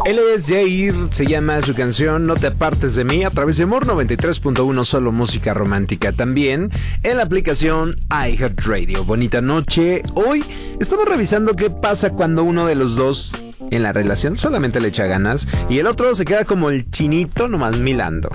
Él es Jair, se llama su canción No te apartes de mí, a través de Amor 93.1, solo música romántica. También en la aplicación iHeartRadio. Bonita noche. Hoy estamos revisando qué pasa cuando uno de los dos en la relación solamente le echa ganas y el otro se queda como el chinito nomás milando.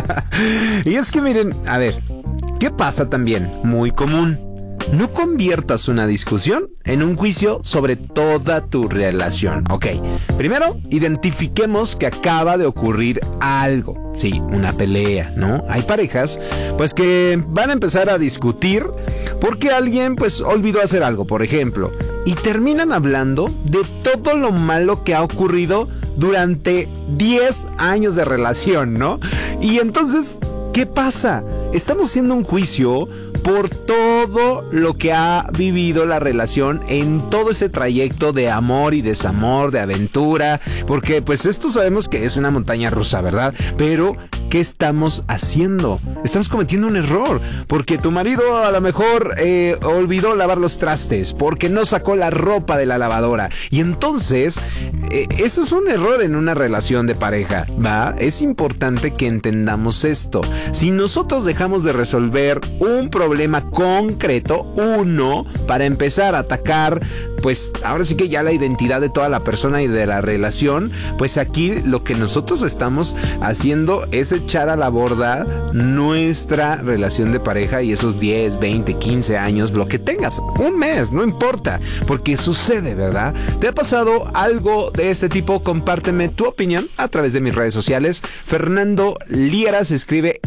Y es que miren, a ver, ¿qué pasa también? Muy común. No conviertas una discusión en un juicio sobre toda tu relación. Ok, primero identifiquemos que acaba de ocurrir algo. Sí, una pelea, ¿no? Hay parejas, pues, que van a empezar a discutir porque alguien, pues, olvidó hacer algo, por ejemplo, y terminan hablando de todo lo malo que ha ocurrido durante 10 años de relación, ¿no? Y entonces, ¿qué pasa? Estamos haciendo un juicio por todo lo que ha vivido la relación en todo ese trayecto de amor y desamor, de aventura, porque pues esto sabemos que es una montaña rusa, ¿verdad? Pero ¿qué estamos haciendo? Estamos cometiendo un error, porque tu marido a lo mejor olvidó lavar los trastes, porque no sacó la ropa de la lavadora, y entonces eso es un error en una relación de pareja, ¿va? Es importante que entendamos esto. Si nosotros dejamos de resolver un problema concreto, uno, para empezar a atacar, pues ahora sí que ya la identidad de toda la persona y de la relación, pues aquí lo que nosotros estamos haciendo es echar a la borda nuestra relación de pareja y esos 10, 20, 15 años, lo que tengas, un mes, no importa, porque sucede, ¿verdad? ¿Te ha pasado algo de este tipo? Compárteme tu opinión a través de mis redes sociales. Fernando Liera, se escribe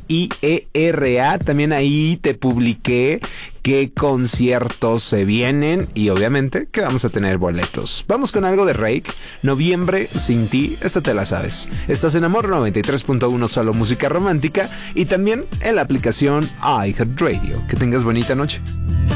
Liera, también ahí te publiqué qué conciertos se vienen y obviamente que vamos a tener boletos. Vamos con algo de Rake, Noviembre sin ti, esta te la sabes. Estás en Amor 93.1, solo música romántica, y también en la aplicación iHeartRadio. Que tengas bonita noche.